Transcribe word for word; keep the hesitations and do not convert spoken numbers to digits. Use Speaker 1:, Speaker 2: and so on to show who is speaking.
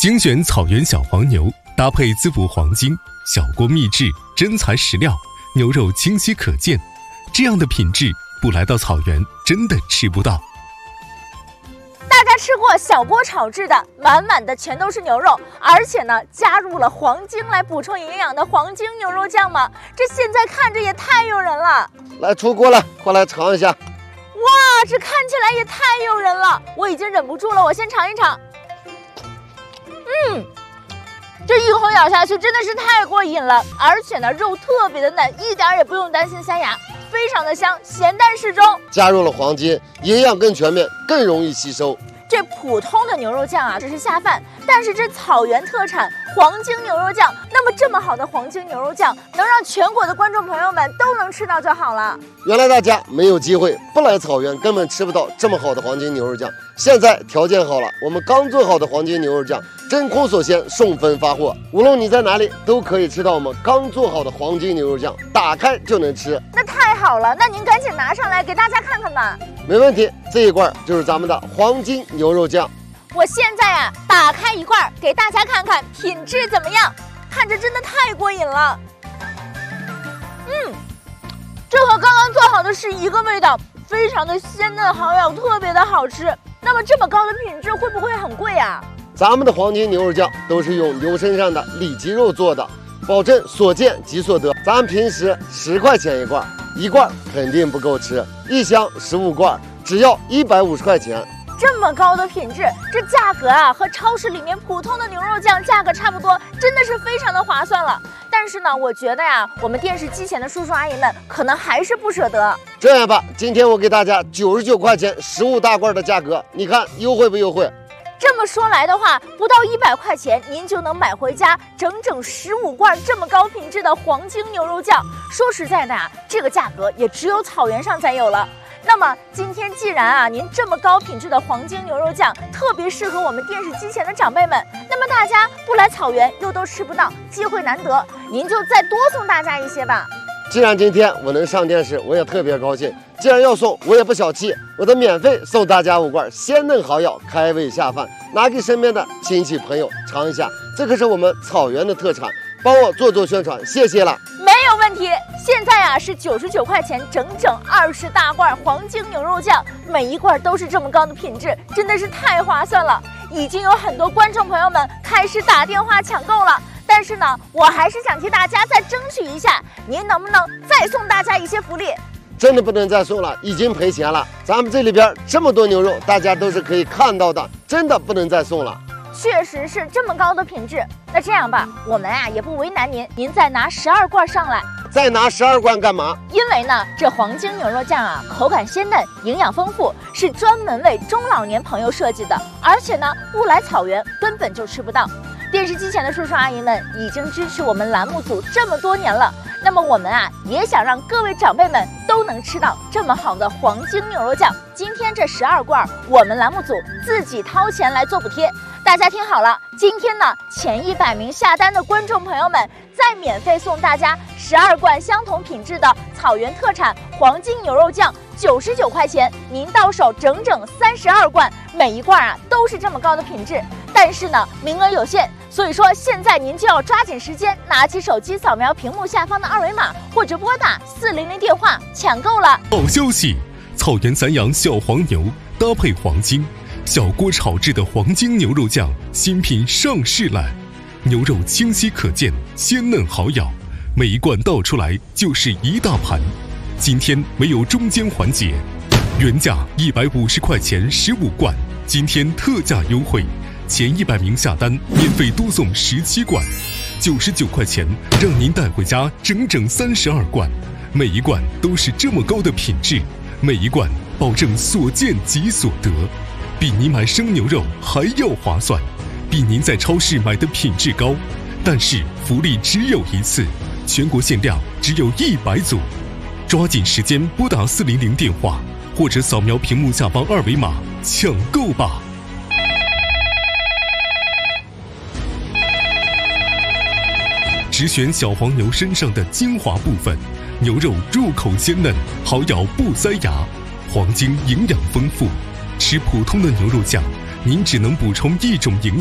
Speaker 1: 精选草原小黄牛，搭配滋补黄金，小锅秘制，真材实料，牛肉清晰可见，这样的品质不来到草原真的吃不到。
Speaker 2: 大家吃过小锅炒制的，满满的全都是牛肉，而且呢加入了黄精来补充营养的黄精牛肉酱吗？这现在看着也太诱人了。
Speaker 3: 来出锅了，快来尝一下。
Speaker 2: 哇，这看起来也太诱人了，我已经忍不住了，我先尝一尝。嗯，这一口咬下去真的是太过瘾了，而且呢肉特别的嫩，一点也不用担心塞牙，非常的香，咸淡适中。
Speaker 3: 加入了黄金，营养更全面，更容易吸收。
Speaker 2: 这普通的牛肉酱啊只是下饭，但是这草原特产黄精牛肉酱，那么这么好的黄精牛肉酱能让全国的观众朋友们都能吃到就好了。
Speaker 3: 原来大家没有机会，不来草原根本吃不到这么好的黄金牛肉酱，现在条件好了，我们刚做好的黄金牛肉酱真空锁鲜，送分发货，无论你在哪里都可以吃到我们刚做好的黄金牛肉酱，打开就能吃。
Speaker 2: 那太好了，那您赶紧拿上来给大家看看吧。
Speaker 3: 没问题，这一罐就是咱们的黄金牛肉酱。
Speaker 2: 我现在啊打开一罐给大家看看品质怎么样，看着真的太过瘾了。嗯，这和刚刚做好的是一个味道，非常的鲜嫩好咬，特别的好吃。那么这么高的品质会不会很贵啊？
Speaker 3: 咱们的黄金牛肉酱都是用牛身上的里脊肉做的，保证所见即所得。咱们平时十块钱一罐，一罐肯定不够吃，一箱十五罐只要一百五十块钱。
Speaker 2: 这么高的品质，这价格啊和超市里面普通的牛肉酱价格差不多，真的是非常的划算了。但是呢，我觉得呀，我们电视机前的叔叔阿姨们可能还是不舍得。
Speaker 3: 这样吧，今天我给大家九十九块钱十五大罐的价格，你看优惠不优惠？
Speaker 2: 这么说来的话，不到一百块钱，您就能买回家整整十五罐这么高品质的黄金牛肉酱。说实在的啊，这个价格也只有草原上才有了。那么今天既然啊您这么高品质的黄金牛肉酱特别适合我们电视机前的长辈们，那么大家不来草原又都吃不到，机会难得，您就再多送大家一些吧。
Speaker 3: 既然今天我能上电视，我也特别高兴。既然要送，我也不小气，我的免费送大家五罐鲜嫩好咬，开胃下饭，拿给身边的亲戚朋友尝一下。这可是我们草原的特产，帮我做做宣传，谢谢了。
Speaker 2: 没有问题。现在啊是九十九块钱，整整二十大罐黄金牛肉酱，每一罐都是这么高的品质，真的是太划算了。已经有很多观众朋友们开始打电话抢购了。但是呢，我还是想替大家再争取一下，您能不能再送大家一些福利？
Speaker 3: 真的不能再送了，已经赔钱了。咱们这里边这么多牛肉，大家都是可以看到的，真的不能再送了。
Speaker 2: 确实是这么高的品质。那这样吧，我们啊也不为难您，您再拿十二罐上来。
Speaker 3: 再拿十二罐干嘛？
Speaker 2: 因为呢，这黄金牛肉酱啊，口感鲜嫩，营养丰富，是专门为中老年朋友设计的，而且呢，不来草原根本就吃不到。电视机前的叔叔阿姨们已经支持我们栏目组这么多年了，那么我们啊也想让各位长辈们都能吃到这么好的黄金牛肉酱。今天这十二罐，我们栏目组自己掏钱来做补贴。大家听好了，今天呢前一百名下单的观众朋友们，再免费送大家十二罐相同品质的草原特产黄金牛肉酱，九十九块钱，您到手整整三十二罐，每一罐啊都是这么高的品质。但是呢，名额有限，所以说现在您就要抓紧时间，拿起手机扫描屏幕下方的二维码，或者拨打四零零电话抢购了。
Speaker 1: 好消息，草原散养小黄牛搭配黄金，小锅炒制的黄金牛肉酱新品上市了，牛肉清晰可见，鲜嫩好咬，每一罐倒出来就是一大盘。今天没有中间环节，原价一百五十块钱十五罐，今天特价优惠，前一百名下单免费多送十七罐，九十九块钱让您带回家整整三十二罐，每一罐都是这么高的品质，每一罐保证所见即所得，比您买生牛肉还要划算，比您在超市买的品质高。但是福利只有一次，全国限量只有一百组，抓紧时间拨打四零零电话，或者扫描屏幕下方二维码抢购吧。只选小黄牛身上的精华部分，牛肉入口鲜嫩，好咬不塞牙，黄金营养丰富。吃普通的牛肉酱，您只能补充一种营养。